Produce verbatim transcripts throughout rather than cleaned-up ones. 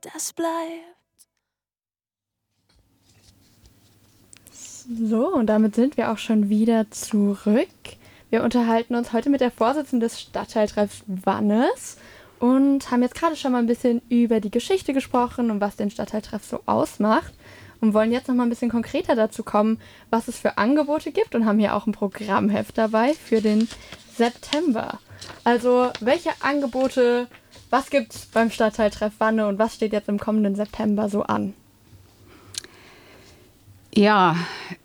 das bleibt. So, und damit sind wir auch schon wieder zurück. Wir unterhalten uns heute mit der Vorsitzenden des Stadtteiltreffs Vannes und haben jetzt gerade schon mal ein bisschen über die Geschichte gesprochen und was den Stadtteiltreff so ausmacht und wollen jetzt noch mal ein bisschen konkreter dazu kommen, was es für Angebote gibt und haben hier auch ein Programmheft dabei für den September. Also, welche Angebote, was gibt es beim Stadtteiltreff Wanne und was steht jetzt im kommenden September so an? Ja,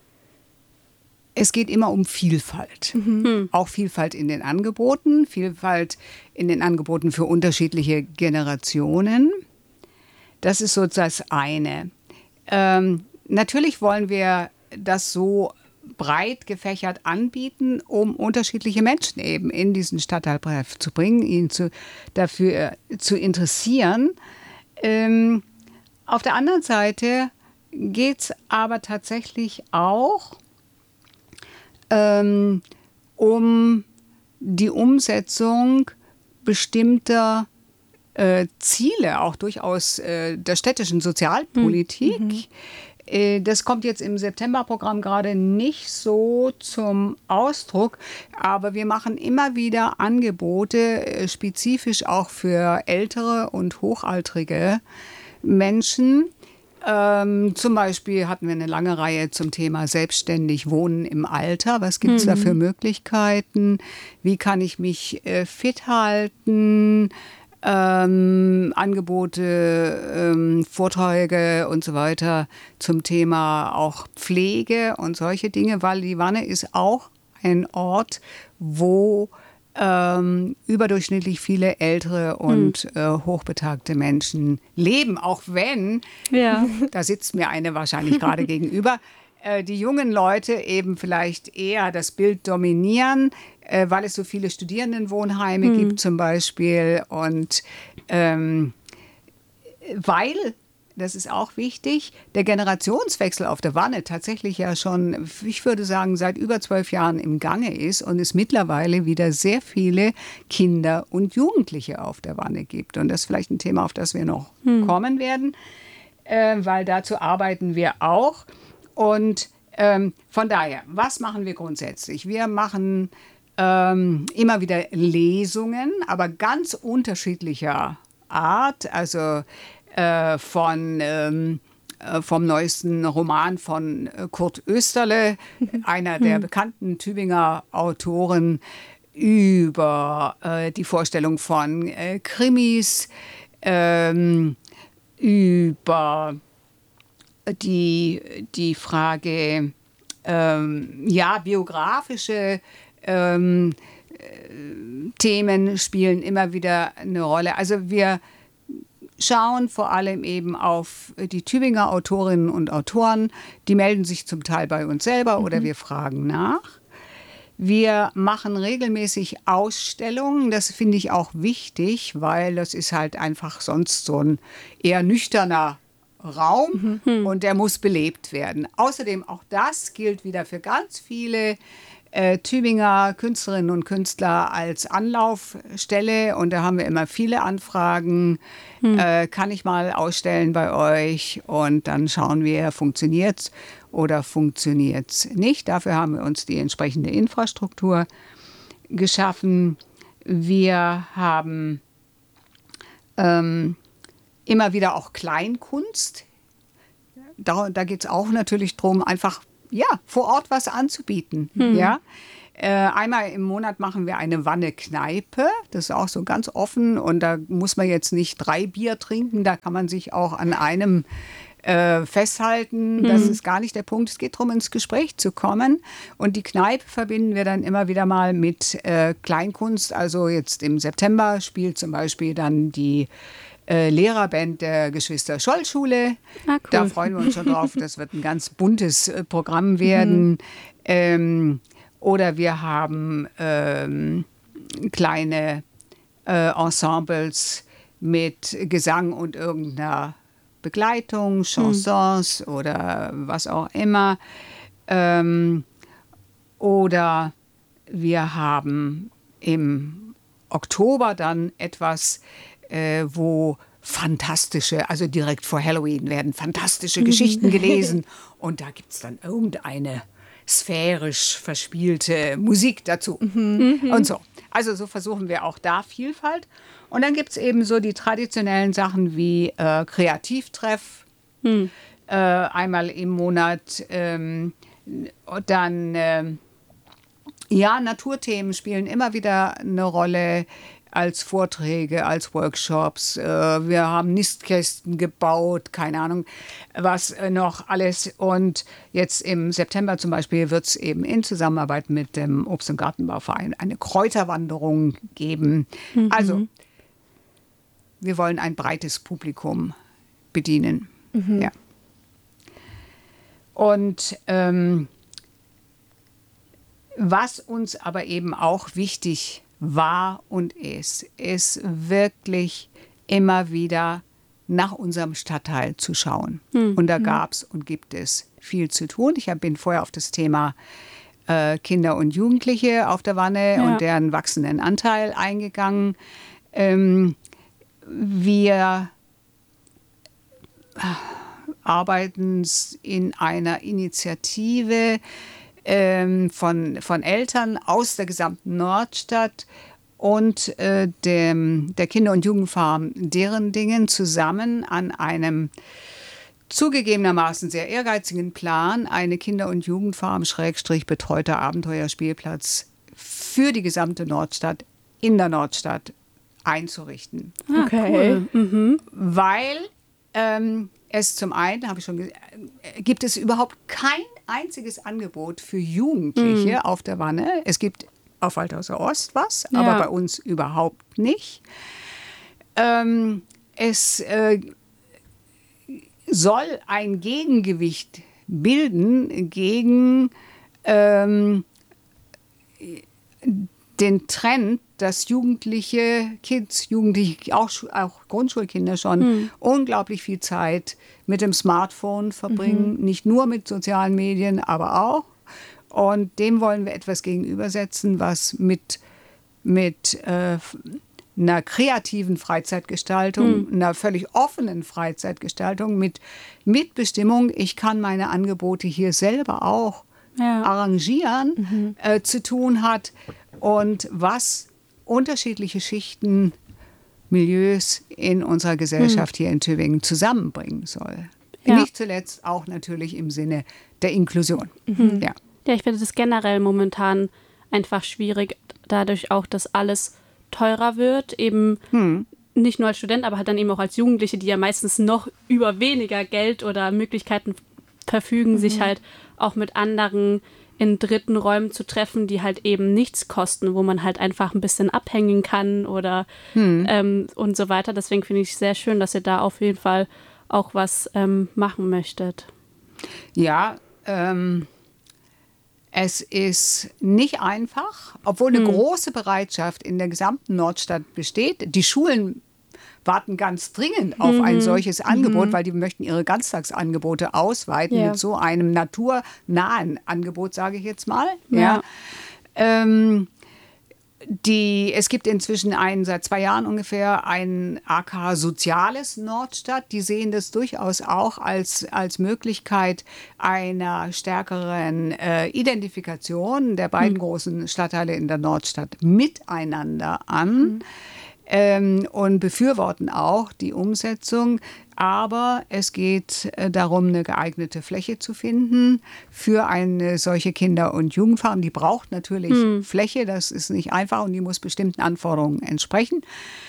es geht immer um Vielfalt. Mhm. Auch Vielfalt in den Angeboten, Vielfalt in den Angeboten für unterschiedliche Generationen. Das ist so das eine. Ähm, natürlich wollen wir das so breit gefächert anbieten, um unterschiedliche Menschen eben in diesen Stadtteiltreff zu bringen, ihn zu, dafür zu interessieren. Ähm, auf der anderen Seite geht es aber tatsächlich auch ähm, um die Umsetzung bestimmter äh, Ziele, auch durchaus äh, der städtischen Sozialpolitik. Mhm. Äh, das kommt jetzt im Septemberprogramm gerade nicht so zum Ausdruck, aber wir machen immer wieder Angebote, äh, spezifisch auch für ältere und hochaltrige Menschen. Ähm, zum Beispiel hatten wir eine lange Reihe zum Thema selbstständig wohnen im Alter. Was gibt es mhm. da für Möglichkeiten? Wie kann ich mich äh, fit halten? Ähm, Angebote, ähm, Vorträge und so weiter zum Thema auch Pflege und solche Dinge, weil die Wanne ist auch ein Ort, wo Ähm, überdurchschnittlich viele ältere und hm. äh, hochbetagte Menschen leben, auch wenn, ja. da sitzt mir eine wahrscheinlich gerade gegenüber, äh, die jungen Leute eben vielleicht eher das Bild dominieren, äh, weil es so viele Studierendenwohnheime hm. gibt zum Beispiel und ähm, weil, das ist auch wichtig, der Generationswechsel auf der Wanne tatsächlich ja schon, ich würde sagen, seit über zwölf Jahren im Gange ist und es mittlerweile wieder sehr viele Kinder und Jugendliche auf der Wanne gibt. Und das ist vielleicht ein Thema, auf das wir noch hm. kommen werden, äh, weil dazu arbeiten wir auch. Und ähm, von daher, was machen wir grundsätzlich? Wir machen ähm, immer wieder Lesungen, aber ganz unterschiedlicher Art, also Äh, von, ähm, äh, vom neuesten Roman von äh, Kurt Oesterle, einer der bekannten Tübinger Autoren, über äh, die Vorstellung von äh, Krimis, ähm, über die, die Frage, ähm, ja, biografische ähm, äh, Themen spielen immer wieder eine Rolle. Also wir schauen vor allem eben auf die Tübinger Autorinnen und Autoren. Die melden sich zum Teil bei uns selber mhm. oder wir fragen nach. Wir machen regelmäßig Ausstellungen. Das finde ich auch wichtig, weil das ist halt einfach sonst so ein eher nüchterner Raum mhm. und der muss belebt werden. Außerdem, auch das gilt wieder für ganz viele Äh, Tübinger Künstlerinnen und Künstler als Anlaufstelle und da haben wir immer viele Anfragen. Hm. Äh, kann ich mal ausstellen bei euch? Und dann schauen wir, funktioniert es oder funktioniert es nicht. Dafür haben wir uns die entsprechende Infrastruktur geschaffen. Wir haben ähm, immer wieder auch Kleinkunst. Da, da geht es auch natürlich darum, einfach ja, vor Ort was anzubieten. Hm. Ja? Äh, einmal im Monat machen wir eine Wanne-Kneipe. Das ist auch so ganz offen und da muss man jetzt nicht drei Bier trinken. Da kann man sich auch an einem äh, festhalten. Hm. Das ist gar nicht der Punkt. Es geht darum, ins Gespräch zu kommen. Und die Kneipe verbinden wir dann immer wieder mal mit äh, Kleinkunst. Also jetzt im September spielt zum Beispiel dann die Äh, Lehrerband der Geschwister Scholl-Schule. Ah, cool. Da freuen wir uns schon drauf. Das wird ein ganz buntes äh, Programm werden. Mhm. Ähm, oder wir haben ähm, kleine äh, Ensembles mit Gesang und irgendeiner Begleitung, Chansons mhm. oder was auch immer. Ähm, oder wir haben im Oktober dann etwas, Äh, wo fantastische, also direkt vor Halloween werden fantastische Geschichten gelesen und da gibt es dann irgendeine sphärisch verspielte Musik dazu mhm. und so. Also so versuchen wir auch da Vielfalt. Und dann gibt es eben so die traditionellen Sachen wie äh, Kreativtreff, hm. äh, einmal im Monat. Ähm, dann, äh, ja, Naturthemen spielen immer wieder eine Rolle als Vorträge, als Workshops. Äh, wir haben Nistkästen gebaut, keine Ahnung, was äh, noch alles. Und jetzt im September zum Beispiel wird es eben in Zusammenarbeit mit dem Obst- und Gartenbauverein eine Kräuterwanderung geben. Mhm. Also wir wollen ein breites Publikum bedienen. Mhm. Ja. Und ähm, was uns aber eben auch wichtig war und ist, ist wirklich immer wieder nach unserem Stadtteil zu schauen. Mhm. Und da gab es und gibt es viel zu tun. Ich bin vorher auf das Thema äh, Kinder und Jugendliche auf der Wanne ja. und deren wachsenden Anteil eingegangen. Ähm, Wir arbeiten in einer Initiative ähm, von, von Eltern aus der gesamten Nordstadt und äh, dem, der Kinder- und Jugendfarm Derendingen zusammen an einem zugegebenermaßen sehr ehrgeizigen Plan, eine Kinder- und Jugendfarm Schrägstrich betreuter Abenteuerspielplatz für die gesamte Nordstadt in der Nordstadt einzurichten. Ah, okay. Cool. Mhm. Weil ähm, es zum einen, habe ich schon gesagt, gibt es überhaupt kein einziges Angebot für Jugendliche mhm. auf der Wanne. Es gibt auf Waldhauser Ost was, ja. aber bei uns überhaupt nicht. Ähm, es äh, soll ein Gegengewicht bilden gegen ähm, den Trend, dass Jugendliche, Kids, Jugendliche, auch, auch Grundschulkinder schon mhm. unglaublich viel Zeit mit dem Smartphone verbringen. Mhm. Nicht nur mit sozialen Medien, aber auch. Und dem wollen wir etwas gegenübersetzen, was mit, mit äh, einer kreativen Freizeitgestaltung, mhm. einer völlig offenen Freizeitgestaltung, mit Mitbestimmung. Ich kann meine Angebote hier selber auch ja. arrangieren, mhm. äh, zu tun hat. Und was unterschiedliche Schichten, Milieus in unserer Gesellschaft mhm. hier in Tübingen zusammenbringen soll. Ja. Nicht zuletzt auch natürlich im Sinne der Inklusion. Mhm. Ja. ja, ich finde das generell momentan einfach schwierig, dadurch auch, dass alles teurer wird, eben mhm. nicht nur als Student, aber halt dann eben auch als Jugendliche, die ja meistens noch über weniger Geld oder Möglichkeiten verfügen, mhm. sich halt auch mit anderen in dritten Räumen zu treffen, die halt eben nichts kosten, wo man halt einfach ein bisschen abhängen kann oder hm. ähm, und so weiter. Deswegen finde ich es sehr schön, dass ihr da auf jeden Fall auch was ähm, machen möchtet. Ja, ähm, es ist nicht einfach, obwohl eine hm. große Bereitschaft in der gesamten Nordstadt besteht. Die Schulen warten ganz dringend auf mhm. ein solches Angebot, mhm. weil die möchten ihre Ganztagsangebote ausweiten ja. mit so einem naturnahen Angebot, sage ich jetzt mal. Ja. Ja. Ähm, die, es gibt inzwischen einen, seit zwei Jahren ungefähr, ein A K Soziales Nordstadt. Die sehen das durchaus auch als, als Möglichkeit einer stärkeren äh, Identifikation der beiden mhm. großen Stadtteile in der Nordstadt miteinander an. Mhm. Ähm, und befürworten auch die Umsetzung. Aber es geht äh, darum, eine geeignete Fläche zu finden für eine solche Kinder- und Jugendfarm. Die braucht natürlich hm. Fläche, das ist nicht einfach und die muss bestimmten Anforderungen entsprechen.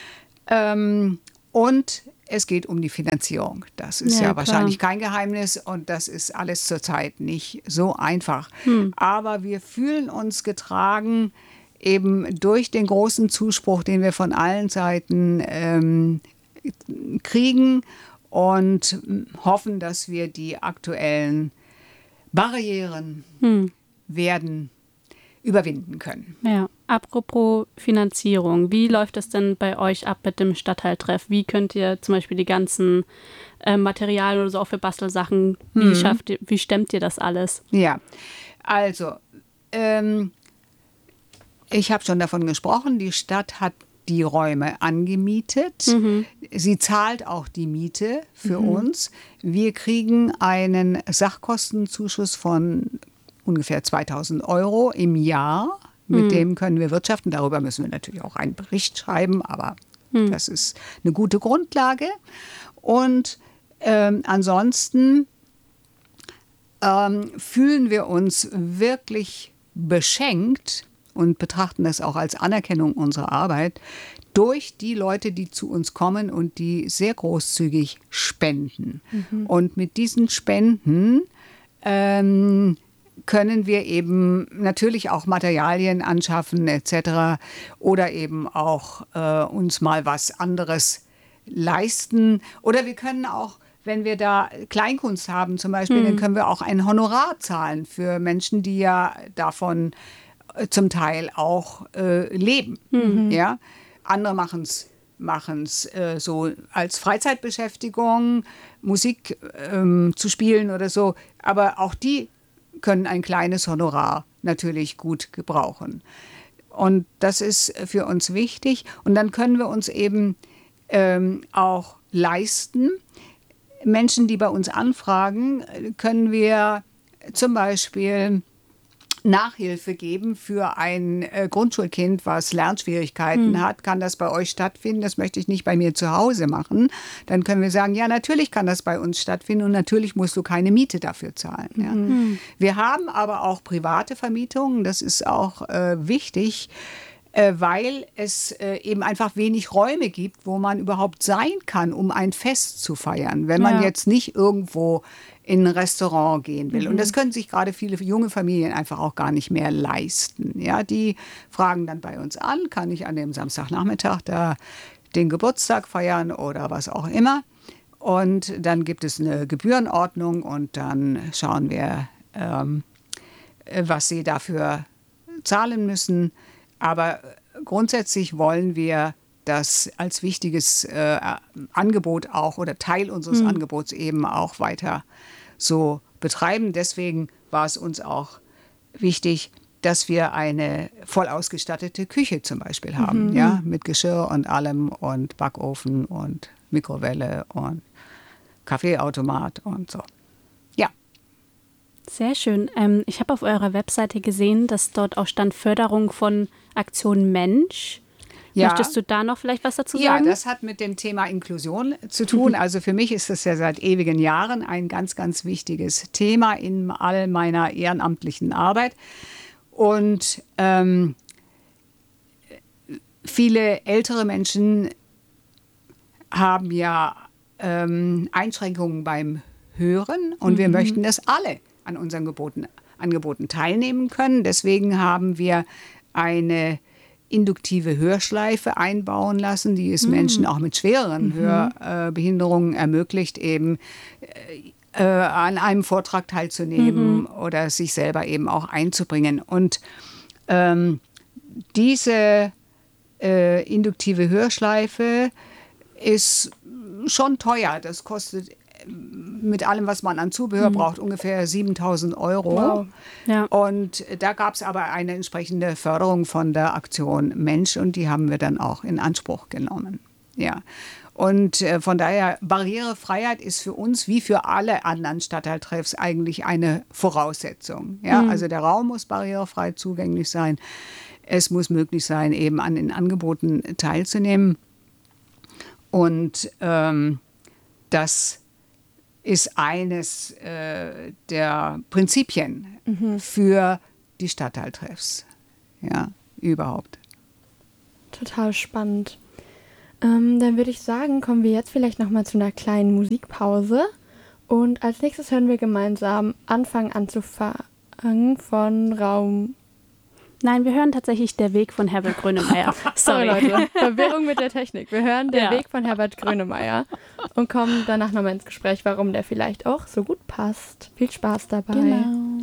Ähm, und es geht um die Finanzierung. Das ist ja, ja wahrscheinlich kein Geheimnis und das ist alles zurzeit nicht so einfach. Hm. Aber wir fühlen uns getragen, eben durch den großen Zuspruch, den wir von allen Seiten ähm, kriegen und hoffen, dass wir die aktuellen Barrieren hm. werden überwinden können. Ja, apropos Finanzierung, wie läuft es denn bei euch ab mit dem Stadtteiltreff? Wie könnt ihr zum Beispiel die ganzen äh, Materialien oder so auch für Bastelsachen, wie, hm. schafft ihr, wie stemmt ihr das alles? Ja, also ähm, ich habe schon davon gesprochen, die Stadt hat die Räume angemietet. Mhm. Sie zahlt auch die Miete für mhm. uns. Wir kriegen einen Sachkostenzuschuss von ungefähr zweitausend Euro im Jahr. Mit mhm. dem können wir wirtschaften. Darüber müssen wir natürlich auch einen Bericht schreiben, aber mhm. das ist eine gute Grundlage. Und ähm, ansonsten ähm, fühlen wir uns wirklich beschenkt und betrachten das auch als Anerkennung unserer Arbeit durch die Leute, die zu uns kommen und die sehr großzügig spenden. Mhm. Und mit diesen Spenden ähm, können wir eben natürlich auch Materialien anschaffen et cetera oder eben auch äh, uns mal was anderes leisten. Oder wir können auch, wenn wir da Kleinkunst haben zum Beispiel, mhm. dann können wir auch ein Honorar zahlen für Menschen, die ja davon zum Teil auch äh, leben. Mhm. Ja? Andere machen es machen's, äh, so als Freizeitbeschäftigung, Musik ähm, zu spielen oder so. Aber auch die können ein kleines Honorar natürlich gut gebrauchen. Und das ist für uns wichtig. Und dann können wir uns eben ähm, auch leisten. Menschen, die bei uns anfragen, können wir zum Beispiel Nachhilfe geben für ein äh, Grundschulkind, was Lernschwierigkeiten hm. hat. Kann das bei euch stattfinden? Das möchte ich nicht bei mir zu Hause machen. Dann können wir sagen, ja, natürlich kann das bei uns stattfinden und natürlich musst du keine Miete dafür zahlen. Ja. Hm. Wir haben aber auch private Vermietungen. Das ist auch äh, wichtig, äh, weil es äh, eben einfach wenig Räume gibt, wo man überhaupt sein kann, um ein Fest zu feiern. Wenn man ja. jetzt nicht irgendwo in ein Restaurant gehen will. Mhm. Und das können sich gerade viele junge Familien einfach auch gar nicht mehr leisten. Ja, die fragen dann bei uns an, kann ich an dem Samstagnachmittag da den Geburtstag feiern oder was auch immer. Und dann gibt es eine Gebührenordnung und dann schauen wir, ähm, was sie dafür zahlen müssen. Aber grundsätzlich wollen wir das als wichtiges äh, Angebot auch oder Teil unseres mhm. Angebots eben auch weiter so betreiben. Deswegen war es uns auch wichtig, dass wir eine voll ausgestattete Küche zum Beispiel haben, mhm. ja, mit Geschirr und allem und Backofen und Mikrowelle und Kaffeeautomat und so. Ja. Sehr schön. Ähm, ich habe auf eurer Webseite gesehen, dass dort auch stand Förderung von Aktion Mensch. Ja. Möchtest du da noch vielleicht was dazu sagen? Ja, das hat mit dem Thema Inklusion zu tun. Also für mich ist das ja seit ewigen Jahren ein ganz, ganz wichtiges Thema in all meiner ehrenamtlichen Arbeit. Und ähm, viele ältere Menschen haben ja ähm, Einschränkungen beim Hören und mhm. wir möchten, dass alle an unseren Geboten, Angeboten teilnehmen können. Deswegen haben wir eine induktive Hörschleife einbauen lassen, die es mhm. Menschen auch mit schwereren mhm. Hörbehinderungen äh, ermöglicht, eben äh, an einem Vortrag teilzunehmen mhm. oder sich selber eben auch einzubringen. Und ähm, diese äh, induktive Hörschleife ist schon teuer. Das kostet mit allem, was man an Zubehör mhm. braucht, ungefähr siebentausend Euro. Wow. Ja. Und da gab es aber eine entsprechende Förderung von der Aktion Mensch und die haben wir dann auch in Anspruch genommen. Ja. Und äh, von daher, Barrierefreiheit ist für uns wie für alle anderen Stadtteiltreffs eigentlich eine Voraussetzung. Ja? Mhm. Also der Raum muss barrierefrei zugänglich sein. Es muss möglich sein, eben an den Angeboten teilzunehmen. Und ähm, das ist eines äh, der Prinzipien mhm. für die Stadtteiltreffs. Ja, überhaupt. Total spannend. Ähm, dann würde ich sagen, kommen wir jetzt vielleicht noch mal zu einer kleinen Musikpause. Und als nächstes hören wir gemeinsam Anfang anzufangen von Raum. Nein, wir hören tatsächlich Der Weg von Herbert Grönemeyer. Sorry, Leute. Verwirrung mit der Technik. Wir hören Der ja. Weg von Herbert Grönemeyer und kommen danach nochmal ins Gespräch, warum der vielleicht auch so gut passt. Viel Spaß dabei. Genau.